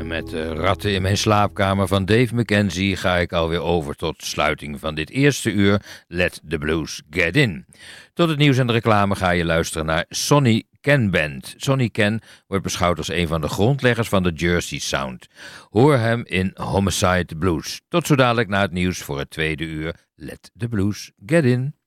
Met de ratten in mijn slaapkamer van Dave McKenzie ga ik alweer over tot sluiting van dit eerste uur Let the Blues Get In. Tot het nieuws en de reclame ga je luisteren naar Sonny Ken Band. Sonny Ken wordt beschouwd als een van de grondleggers van de Jersey Sound. Hoor hem in Homicide Blues. Tot zo dadelijk na het nieuws voor het tweede uur Let the Blues Get In.